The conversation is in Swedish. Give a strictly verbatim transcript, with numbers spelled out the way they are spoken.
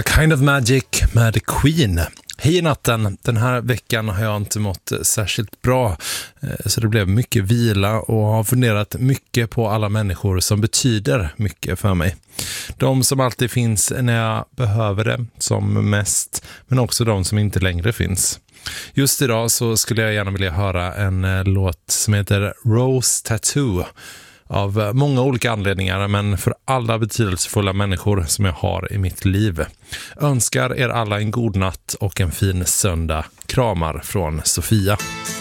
A Kind of Magic med Queen. Hej i natten, den här veckan har jag inte mått särskilt bra, så det blev mycket vila och har funderat mycket på alla människor som betyder mycket för mig. De som alltid finns när jag behöver det som mest, men också de som inte längre finns. Just idag så skulle jag gärna vilja höra en låt som heter Rose Tattoo. Av många olika anledningar, men för alla betydelsefulla människor som jag har i mitt liv. Önskar er alla en god natt och en fin söndag. Kramar från Sofia.